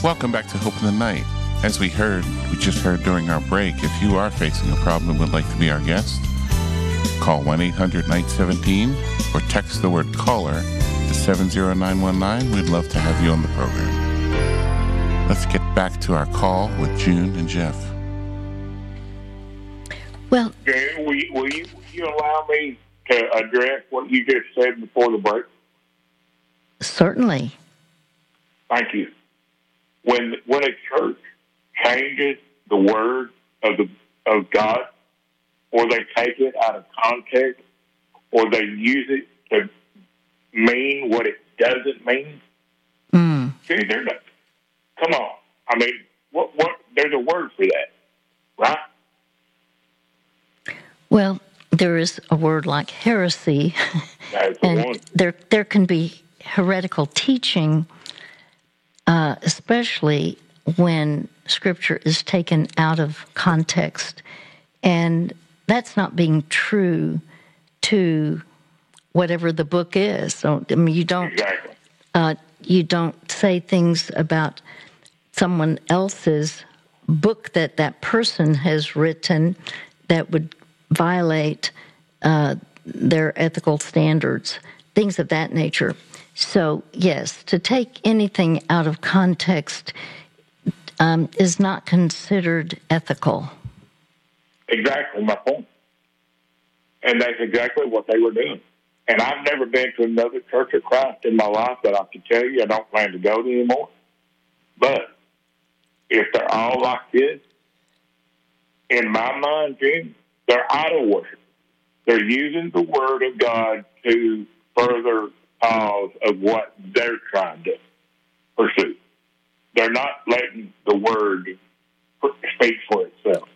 Welcome back to Hope in the Night. As we just heard during our break, if you are facing a problem and would like to be our guest, call 1-800-NIGHT-17 or text the word caller to 70919. We'd love to have you on the program. Let's get back to our call with June and Jeff. Well, June, will you allow me to address what you just said before the break? certainly. Thank you. When a church changes the word of God, or they take it out of context, or they use it to mean what it doesn't mean, see, they're not. Come on, I mean, what? There's a word for that, right? Well, there is a word like heresy, That's the and one. there can be heretical teaching, especially when Scripture is taken out of context, and that's not being true to whatever the book is. So, I mean, you don't Exactly. you don't say things about someone else's book that that person has written that would violate their ethical standards, things of that nature. So, yes, to take anything out of context is not considered ethical. Exactly my point. And that's exactly what they were doing. And I've never been to another Church of Christ in my life that I can tell you I don't plan to go to anymore. But if they're all like this, in my mind, Jim, they're idol worship. They're using the Word of God to further cause of what they're trying to pursue. They're not letting the Word speak for itself.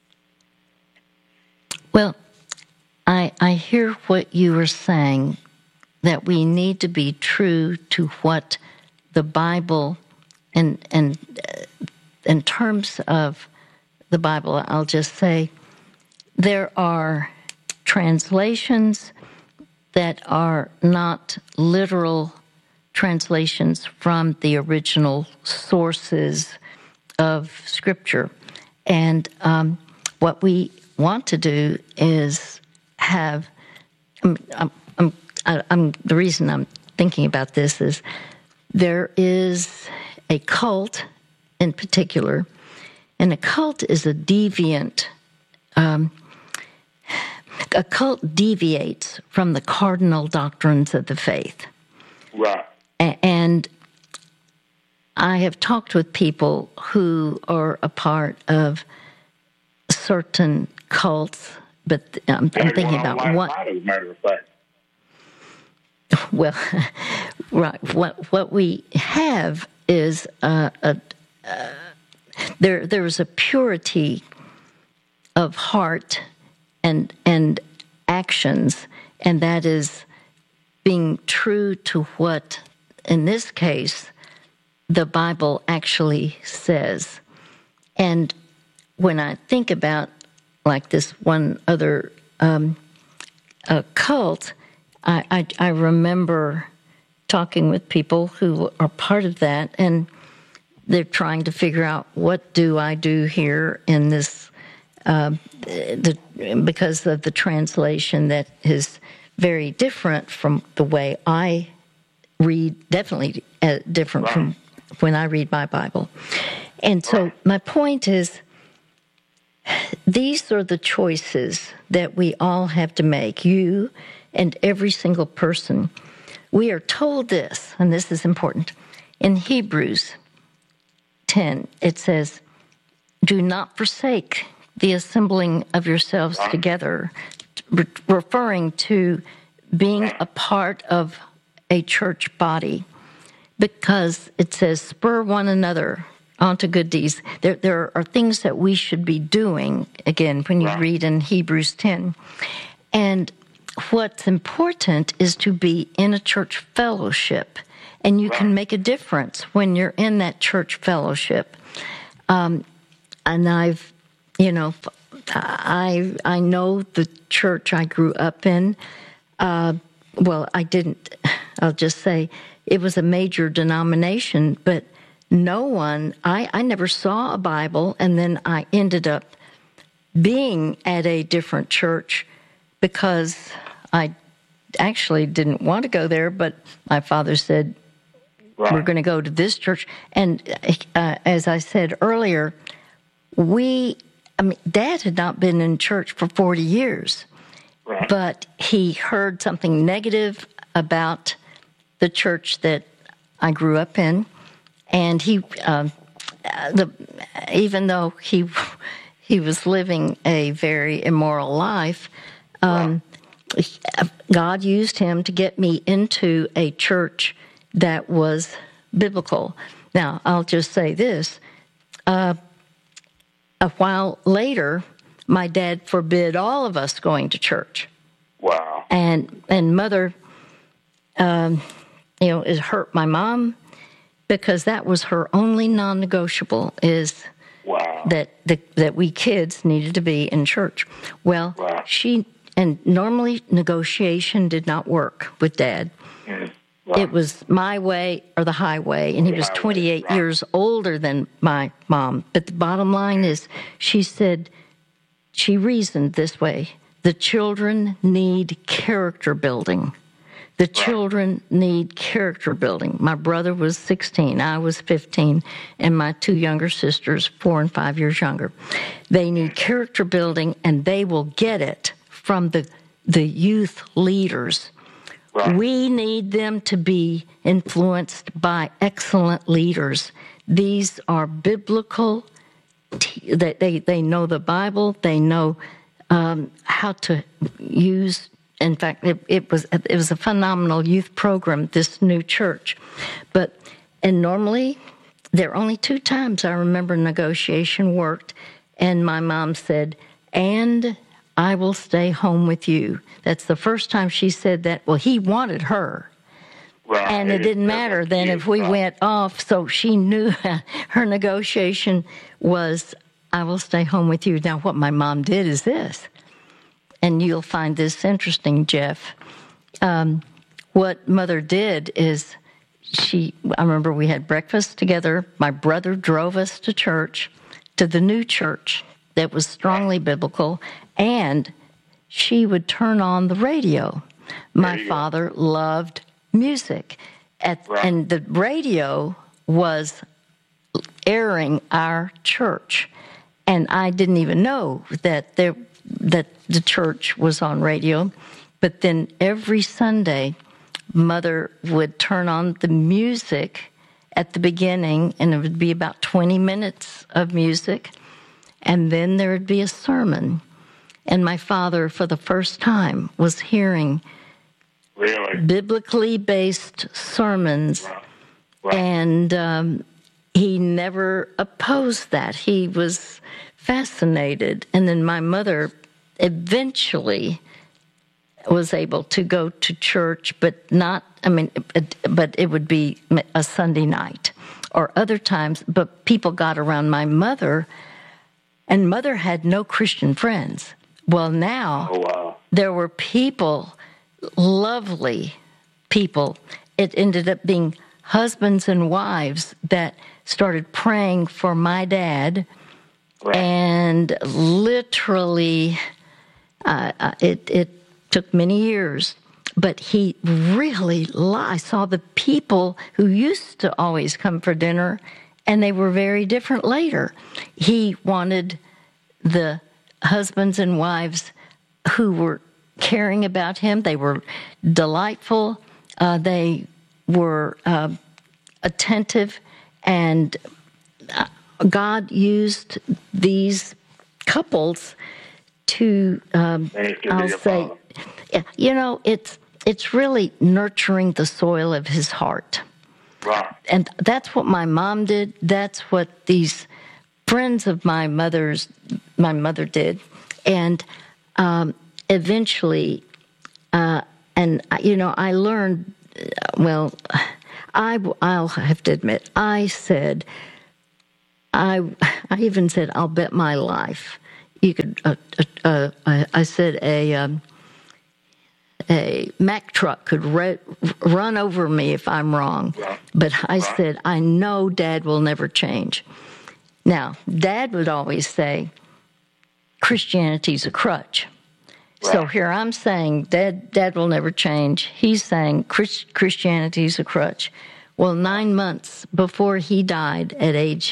Well, I hear what you were saying, that we need to be true to what the Bible, and in terms of the Bible, I'll just say there are translations that are not literal translations from the original sources of Scripture. And what we want to do is have, the reason I'm thinking about this is there is a cult in particular, and a cult is a deviant. A cult deviates from the cardinal doctrines of the faith. Right. And I have talked with people who are a part of certain cults, but I'm thinking about what. As a matter of fact. Well, right. What we have is there is a purity of heart and actions, and that is being true to what, in this case, the Bible actually says. And when I think about, like, this one other cult, I remember talking with people who are part of that, and they're trying to figure out, what do I do here in this, because of the translation that is very different from the way I read, definitely different from when I read my Bible. And so my point is, these are the choices that we all have to make, you and every single person. We are told this, and this is important. In Hebrews 10, it says, "Do not forsake the assembling of yourselves together," referring to being a part of a church body, because it says, "Spur one another onto good deeds." There are things that we should be doing, again, when you read in Hebrews 10. And what's important is to be in a church fellowship, and you can make a difference when you're in that church fellowship. And I've, I know the church I grew up in. Well, I didn't. I'll just say it was a major denomination, but no one, I never saw a Bible, and then I ended up being at a different church because I actually didn't want to go there, but my father said, we're going to go to this church. And as I said earlier, Dad had not been in church for 40 years, but he heard something negative about the church that I grew up in, and even though he was living a very immoral life, God used him to get me into a church that was biblical. Now, I'll just say this. A while later, my dad forbid all of us going to church. Wow. And Mother, it hurt my mom because that was her only non-negotiable is that we kids needed to be in church. Well, and normally negotiation did not work with Dad. It was my way or the highway, and he was 28 years older than my mom. But the bottom line is, she reasoned this way: the children need character building. The children need character building. My brother was 16, I was 15, and my two younger sisters, 4 and 5 years younger. They need character building, and they will get it from the youth leaders. We need them to be influenced by excellent leaders. These are biblical. They know the Bible. They know how to use. In fact, it was a phenomenal youth program, this new church. And normally, there are only 2 times I remember negotiation worked, and my mom said, "And I will stay home with you." That's the first time she said that. Well, he wanted her. And it didn't matter then if we went off, so she knew her negotiation was, "I will stay home with you." Now, what my mom did is this, and you'll find this interesting, Jeff. What Mother did is I remember we had breakfast together. My brother drove us to church, to the new church that was strongly biblical, and she would turn on the radio. My father loved music, and the radio was airing our church, and I didn't even know that the church was on radio. But then every Sunday, Mother would turn on the music at the beginning, and it would be about 20 minutes of music, and then there would be a sermon. And my father, for the first time, was hearing biblically based sermons, and he never opposed that. He was fascinated. And then my mother eventually was able to go to church, but it would be a Sunday night or other times. But people got around my mother, and Mother had no Christian friends. Well, now there were people, lovely people. It ended up being husbands and wives that started praying for my dad, and literally it took many years, but he really I saw the people who used to always come for dinner, and they were very different later. He wanted the husbands and wives who were caring about him. They were delightful. They were attentive, and God used these couples to, I'll say, it's really nurturing the soil of his heart. Right. And that's what my mom did. That's what these friends of my mother did. And eventually, I learned, I'll have to admit, I even said, "I'll bet my life." You could, I said a Mack truck could run over me if I'm wrong. Right. But I said, I know Dad will never change. Now, Dad would always say, Christianity's a crutch. Right. So here I'm saying, Dad will never change. He's saying Christianity's a crutch. Well, 9 months before he died at age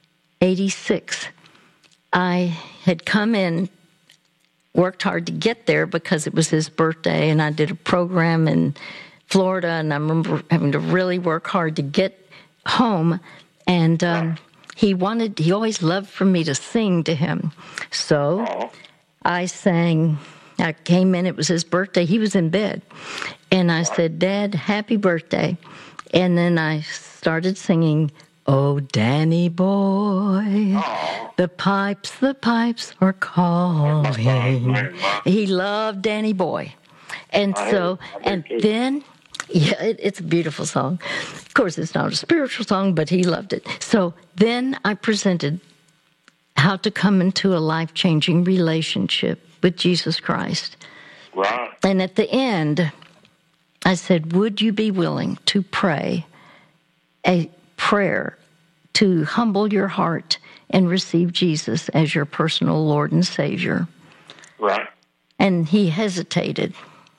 86, I had come in, worked hard to get there because it was his birthday, and I did a program in Florida, and I remember having to really work hard to get home. And he always loved for me to sing to him. So I sang. I came in, it was his birthday. He was in bed. And I said, Dad, happy birthday. And then I started singing, Oh, Danny boy, the pipes are calling. He loved Danny boy. And then, it's a beautiful song. Of course, it's not a spiritual song, but he loved it. So then I presented how to come into a life-changing relationship with Jesus Christ. Right. And at the end, I said, would you be willing to pray a prayer to humble your heart and receive Jesus as your personal Lord and Savior? Right. And he hesitated.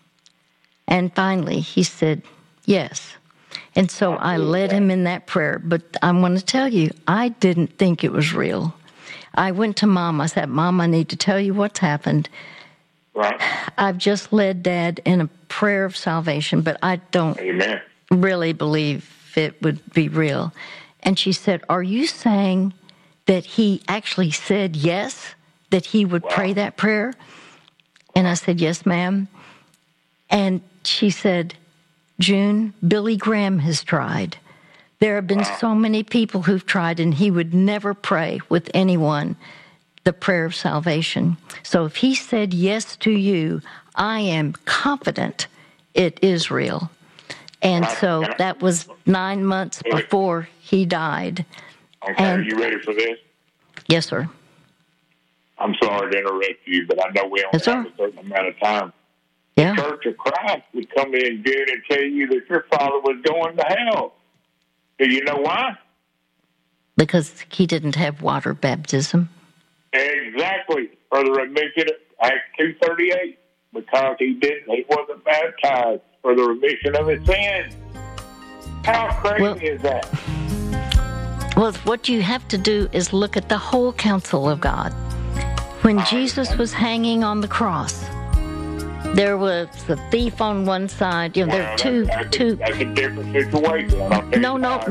And finally, he said, yes. And so I led him in that prayer. But I want to tell you, I didn't think it was real. I went to Mom. I said, Mom, I need to tell you what's happened. Right. I've just led Dad in a prayer of salvation, but I don't really believe it would be real. And she said, are you saying that he actually said yes, that he would pray that prayer? And I said, yes, ma'am. And she said, June, Billy Graham has tried. There have been so many people who've tried, and he would never pray with anyone the prayer of salvation. So if he said yes to you, I am confident it is real. And so that was 9 months before he died. Okay, are you ready for this? Yes, sir. I'm sorry to interrupt you, but I know we only have a certain amount of time. Yeah. The Church of Christ would come in, June, and tell you that your father was going to hell. Do you know why? Because he didn't have water baptism. Exactly. For the remission of Acts 2:38. Because he wasn't baptized for the remission of his sins. How crazy is that? Well, what you have to do is look at the whole counsel of God. When Jesus was hanging on the cross, there was the thief on one side. You know, there are two. That's a different situation.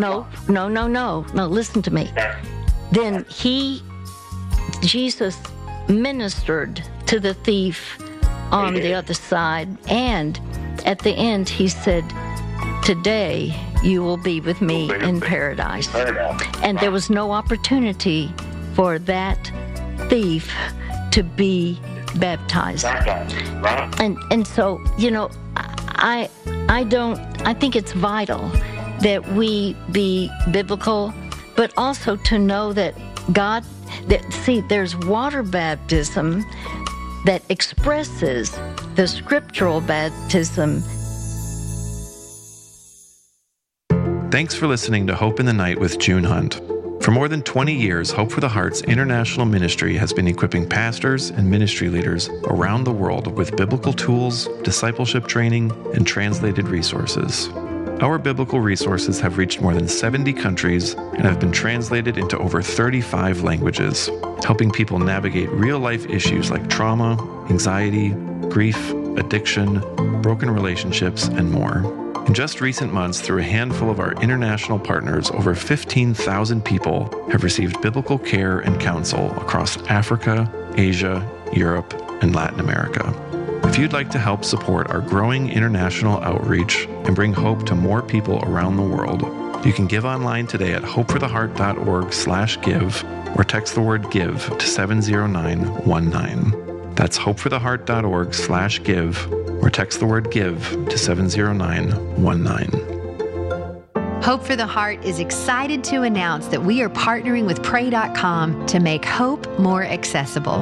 No. Listen to me. Then Jesus ministered to the thief on the other side, and at the end he said, today you will be with me in paradise. And there was no opportunity for that thief to be baptized. And so, you know, I think it's vital that we be biblical, but also to know that there's water baptism that expresses the scriptural baptism. Thanks for listening to Hope in the Night with June Hunt. For more than 20 years, Hope for the Heart's international ministry has been equipping pastors and ministry leaders around the world with biblical tools, discipleship training, and translated resources. Our biblical resources have reached more than 70 countries and have been translated into over 35 languages, helping people navigate real-life issues like trauma, anxiety, grief, addiction, broken relationships, and more. In just recent months, through a handful of our international partners, over 15,000 people have received biblical care and counsel across Africa, Asia, Europe, and Latin America. If you'd like to help support our growing international outreach and bring hope to more people around the world, you can give online today at hopefortheheart.org/give or text the word GIVE to 70919. That's hopefortheheart.org/give or text the word GIVE to 70919. Hope for the Heart is excited to announce that we are partnering with Pray.com to make hope more accessible.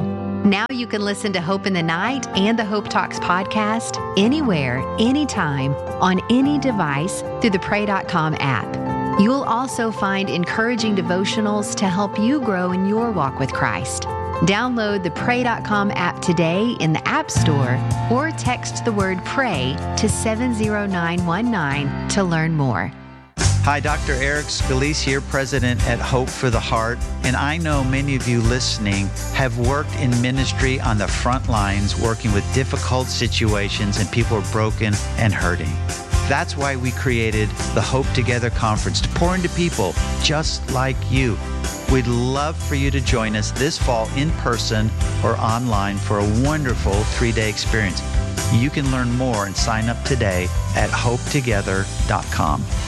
Now you can listen to Hope in the Night and the Hope Talks podcast anywhere, anytime, on any device through the Pray.com app. You'll also find encouraging devotionals to help you grow in your walk with Christ. Download the Pray.com app today in the App Store or text the word PRAY to 70919 to learn more. Hi, Dr. Eric Scalise here, President at Hope for the Heart. And I know many of you listening have worked in ministry on the front lines, working with difficult situations, and people are broken and hurting. That's why we created the Hope Together Conference, to pour into people just like you. We'd love for you to join us this fall in person or online for a wonderful 3-day experience. You can learn more and sign up today at hopetogether.com.